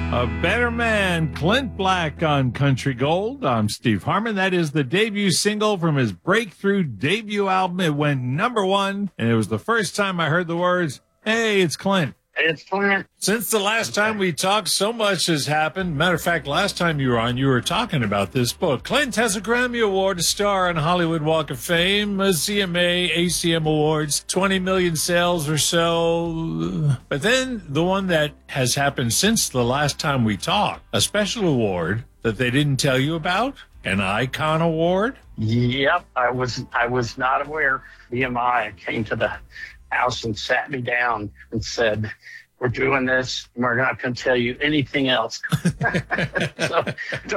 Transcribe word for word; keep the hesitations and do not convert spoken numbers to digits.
A Better Man, Clint Black on Country Gold. I'm Steve Harmon. That is the debut single from his breakthrough debut album. It went number one, and it was the first time I heard the words, "Hey, it's Clint." It's Clint. Since the last time we talked, so much has happened. Matter of fact, last time you were on, you were talking about this book. Clint has a Grammy Award, a star on Hollywood Walk of Fame, a C M A, A C M Awards, twenty million sales or so. But then the one that has happened since the last time we talked, a special award that they didn't tell you about, an Icon Award. Yep, I was I was not aware. B M I came to the house and sat me down and said, "We're doing this, and we're not going to tell you anything else." So